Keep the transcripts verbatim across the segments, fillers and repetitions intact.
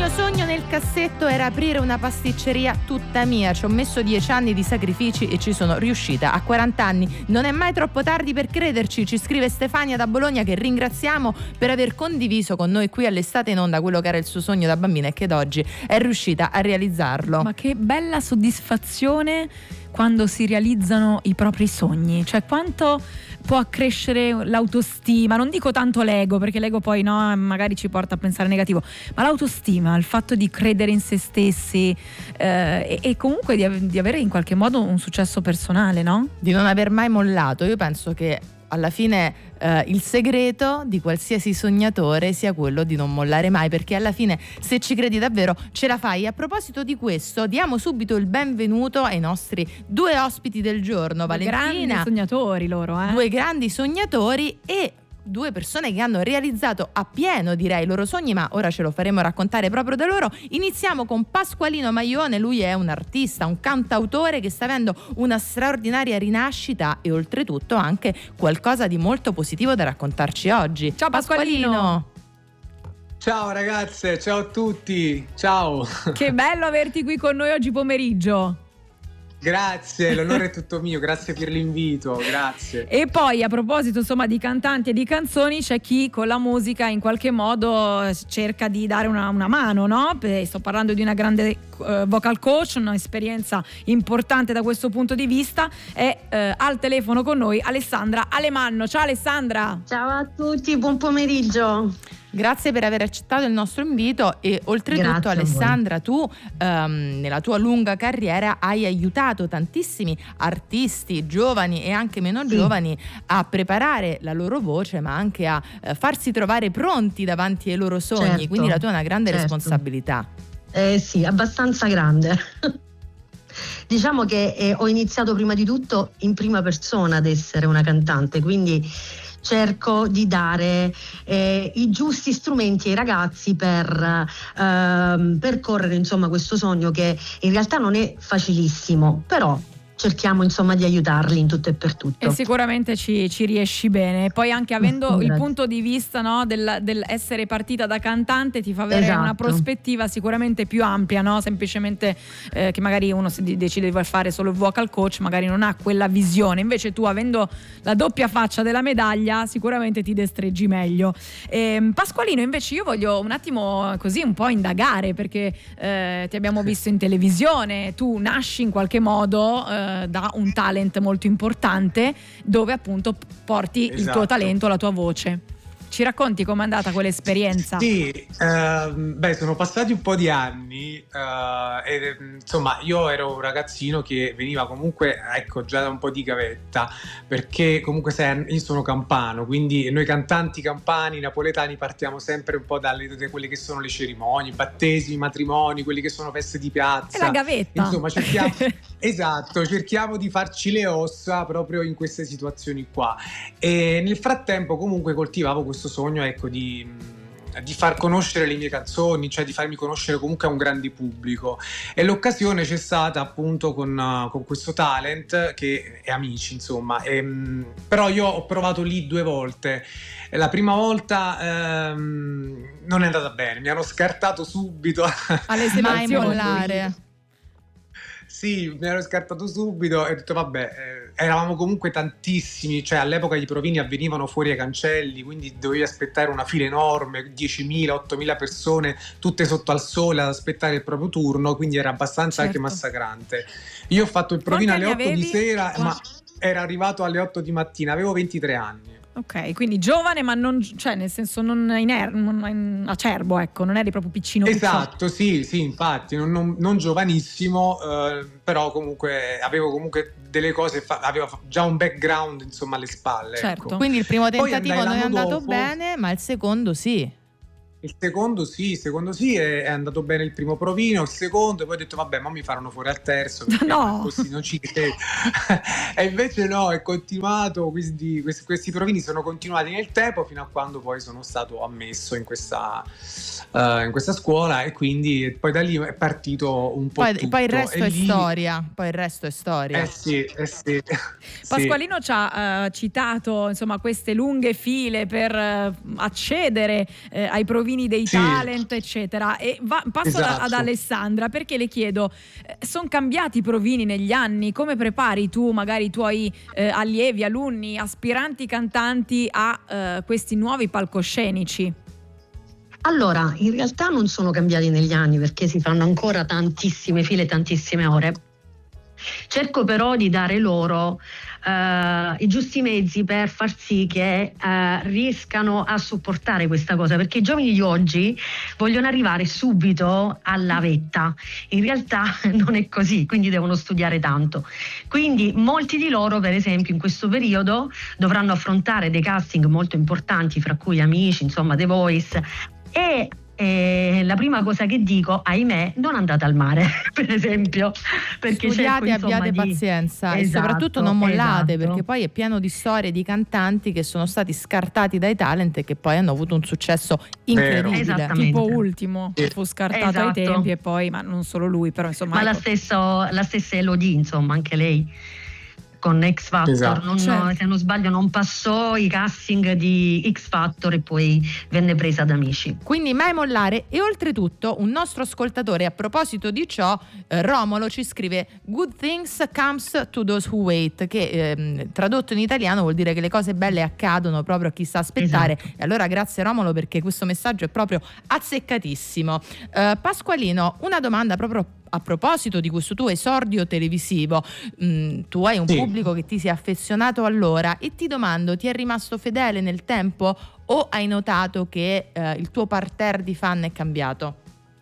sogno nel cassetto era aprire una pasticceria tutta mia. Ci ho messo dieci anni di sacrifici e ci sono riuscita. A quaranta anni non è mai troppo tardi per crederci, ci scrive Stefania da Bologna, che ringraziamo per aver condiviso con noi qui all'Estate in Onda quello che era il suo sogno da bambina e che ad oggi è riuscita a realizzarlo. Ma che bella soddisfazione quando si realizzano i propri sogni, cioè quanto può accrescere l'autostima, non dico tanto l'ego, perché l'ego poi no, magari ci porta a pensare negativo, ma l'autostima, il fatto di credere in se stessi eh, e, e comunque di, di avere in qualche modo un successo personale, no? Di non aver mai mollato. Io penso che alla fine eh, il segreto di qualsiasi sognatore sia quello di non mollare mai, perché alla fine se ci credi davvero ce la fai. A proposito di questo, diamo subito il benvenuto ai nostri due ospiti del giorno, Valentina, grandi sognatori loro, eh? due grandi sognatori e due persone che hanno realizzato a pieno, direi, i loro sogni, ma ora ce lo faremo raccontare proprio da loro. Iniziamo con Pasqualino Maione. Lui è un artista, un cantautore che sta avendo una straordinaria rinascita e oltretutto anche qualcosa di molto positivo da raccontarci oggi. Ciao Pasqualino! Pasqualino. Ciao ragazze, ciao a tutti, ciao! Che bello averti qui con noi oggi pomeriggio. Grazie, l'onore è tutto mio, grazie per l'invito, grazie. E poi a proposito insomma di cantanti e di canzoni, c'è chi con la musica in qualche modo cerca di dare una, una mano, no? Sto parlando di una grande uh, vocal coach, un'esperienza importante da questo punto di vista. È uh, al telefono con noi Alessandra Alemanno. Ciao Alessandra! Ciao a tutti, buon pomeriggio. Grazie per aver accettato il nostro invito e oltretutto Grazie Alessandra, tu um, nella tua lunga carriera hai aiutato tantissimi artisti giovani e anche meno sì. giovani a preparare la loro voce, ma anche a uh, farsi trovare pronti davanti ai loro sogni, certo, quindi la tua è una grande certo. responsabilità. Eh sì, abbastanza grande. Diciamo che eh, ho iniziato prima di tutto in prima persona ad essere una cantante, quindi cerco di dare eh, i giusti strumenti ai ragazzi per eh, percorrere insomma questo sogno che in realtà non è facilissimo, però cerchiamo insomma di aiutarli in tutto e per tutto. E sicuramente ci, ci riesci bene. Poi anche avendo mm, il punto di vista, no, del, del essere partita da cantante ti fa avere esatto. una prospettiva sicuramente più ampia, no? Semplicemente eh, che magari uno si decide di fare solo il vocal coach magari non ha quella visione, invece tu avendo la doppia faccia della medaglia sicuramente ti destreggi meglio. E, Pasqualino, invece io voglio un attimo così un po' indagare, perché eh, ti abbiamo visto in televisione, tu nasci in qualche modo eh, da un talent molto importante dove appunto porti esatto. il tuo talento, la tua voce. Ci racconti com'è andata quell'esperienza? Sì, ehm, beh, sono passati un po' di anni eh, e insomma io ero un ragazzino che veniva comunque, ecco, già da un po' di gavetta, perché comunque sai, io sono campano, quindi noi cantanti campani, napoletani partiamo sempre un po' dalle da quelle che sono le cerimonie, battesimi, matrimoni, quelli che sono feste di piazza. E la gavetta. Insomma, cerchiamo, esatto, cerchiamo di farci le ossa proprio in queste situazioni qua. E nel frattempo comunque coltivavo questo sogno, ecco, di, di far conoscere le mie canzoni, cioè di farmi conoscere comunque a un grande pubblico, e l'occasione c'è stata appunto con, con questo talent che è Amici, insomma. E, però io ho provato lì due volte. La prima volta ehm, non è andata bene, mi hanno scartato subito alle mai mollare. Sì, mi ero scartato subito e ho detto vabbè, eh, eravamo comunque tantissimi, cioè all'epoca i provini avvenivano fuori ai cancelli, quindi dovevi aspettare una fila enorme, diecimila, ottomila persone tutte sotto al sole ad aspettare il proprio turno, quindi era abbastanza certo. anche massacrante. Io ho fatto il provino alle otto di sera, ma era arrivato alle otto di mattina, avevo ventitré anni. Ok, quindi giovane ma non, cioè nel senso non, iner- non acerbo, ecco, non eri proprio piccino. Esatto, sì, sì, infatti, non, non, non giovanissimo, eh, però comunque avevo comunque delle cose, fa- avevo già un background insomma alle spalle. Certo. Ecco. Quindi il primo tentativo non è andato dopo, bene, ma il secondo sì. Il secondo sì, il secondo sì, è, è andato bene il primo provino, il secondo, e poi ho detto vabbè, ma mi faranno fuori al terzo, perché no. così non ci credo. E invece no, è continuato, quindi questi, questi provini sono continuati nel tempo fino a quando poi sono stato ammesso in questa, uh, in questa scuola, e quindi poi da lì è partito un po' poi, tutto. Poi il resto e è lì... storia, poi il resto è storia. Eh sì, eh sì. Pasqualino sì. ci ha uh, citato insomma queste lunghe file per uh, accedere uh, ai provini provini dei Sì. talent, eccetera. E va, passo Esatto. ad, ad Alessandra, perché le chiedo, eh, sono cambiati i provini negli anni? Come prepari tu magari i tuoi eh, allievi, alunni, aspiranti cantanti a eh, questi nuovi palcoscenici? Allora, in realtà non sono cambiati negli anni perché si fanno ancora tantissime file, tantissime ore. Cerco però di dare loro uh, i giusti mezzi per far sì che uh, riescano a supportare questa cosa, perché i giovani di oggi vogliono arrivare subito alla vetta. In realtà non è così, quindi devono studiare tanto. Quindi molti di loro, per esempio, in questo periodo dovranno affrontare dei casting molto importanti, fra cui Amici, insomma The Voice, e E la prima cosa che dico, ahimè, non andate al mare, per esempio, perché studiate e abbiate di... pazienza, esatto, e soprattutto non mollate, esatto. perché poi è pieno di storie di cantanti che sono stati scartati dai talent e che poi hanno avuto un successo incredibile. Esattamente. Tipo Ultimo, Sì. fu scartato Esatto. ai tempi, e poi, ma non solo lui, però insomma. Ma la, ecco. stesso, la stessa Elodie, insomma, anche lei con X Factor, Esatto. non, Certo. se non sbaglio non passò i casting di X Factor e poi venne presa da Amici. Quindi mai mollare. E oltretutto un nostro ascoltatore, a proposito di ciò, eh, Romolo ci scrive "Good things comes to those who wait", che ehm, tradotto in italiano vuol dire che le cose belle accadono proprio a chi sa aspettare. Esatto. E allora grazie Romolo, perché questo messaggio è proprio azzeccatissimo. Eh, Pasqualino, una domanda proprio a proposito di questo tuo esordio televisivo. Mm, tu hai un Sì. pubblico che ti si è affezionato allora, e ti domando, ti è rimasto fedele nel tempo o hai notato che eh, il tuo parterre di fan è cambiato?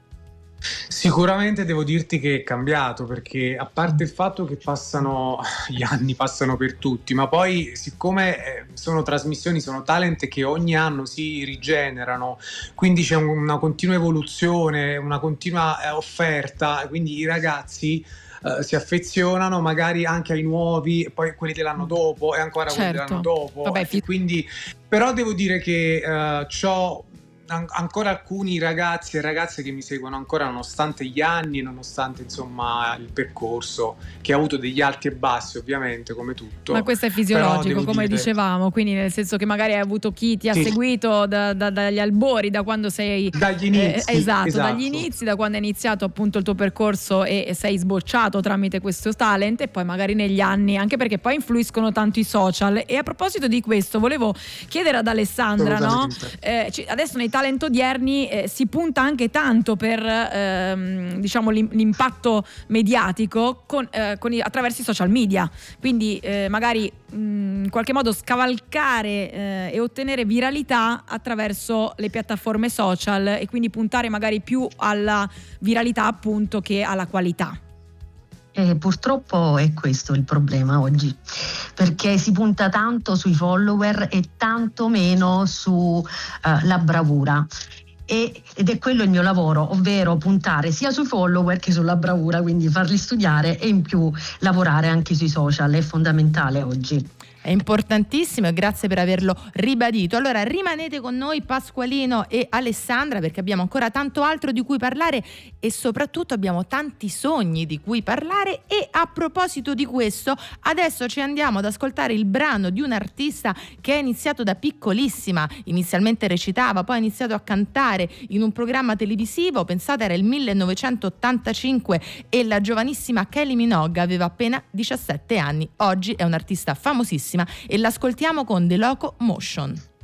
Sicuramente devo dirti che è cambiato, perché a parte il fatto che passano gli anni, passano per tutti, ma poi siccome eh, sono trasmissioni, sono talent che ogni anno si rigenerano, quindi c'è un- una continua evoluzione, una continua eh, offerta, quindi i ragazzi eh, si affezionano magari anche ai nuovi, e poi quelli dell'anno dopo e ancora quelli Certo. dell'anno dopo. Vabbè, E fi- quindi, però devo dire che eh, c'ho an- ancora alcuni ragazzi e ragazze che mi seguono ancora nonostante gli anni, nonostante insomma il percorso, che ha avuto degli alti e bassi ovviamente come tutto. Ma questo è Però fisiologico, devo come dire- dicevamo, quindi nel senso che magari hai avuto chi ti ha Sì. seguito da- da- dagli albori, da quando sei Dagli inizi, eh, esatto, esatto. dagli inizi, da quando è iniziato appunto il tuo percorso e, e sei sbocciato tramite questo talent, e poi magari negli anni, anche perché poi influiscono tanto i social. E a proposito di questo volevo chiedere ad Alessandra, no? Assolutamente. Eh, ci- adesso nei talent odierni eh, si punta anche tanto per ehm, diciamo l'im- l'impatto mediatico con, eh, con i- attraverso i social media, quindi eh, magari mh, in qualche modo scavalcare eh, e ottenere viralità attraverso le piattaforme social, e quindi puntare magari più alla viralità appunto che alla qualità. E purtroppo è questo il problema oggi, perché si punta tanto sui follower e tanto meno sulla bravura. E, ed è quello il mio lavoro, ovvero puntare sia sui follower che sulla bravura, quindi farli studiare e in più lavorare anche sui social, è fondamentale oggi. È importantissimo, e grazie per averlo ribadito. Allora rimanete con noi Pasqualino e Alessandra, perché abbiamo ancora tanto altro di cui parlare e soprattutto abbiamo tanti sogni di cui parlare. E a proposito di questo, adesso ci andiamo ad ascoltare il brano di un artista che è iniziato da piccolissima. Inizialmente recitava, poi ha iniziato a cantare in un programma televisivo. Pensate, era il millenovecentottantacinque e la giovanissima Kylie Minogue aveva appena diciassette anni. Oggi è un'artista famosissima e l'ascoltiamo con The Loco Motion.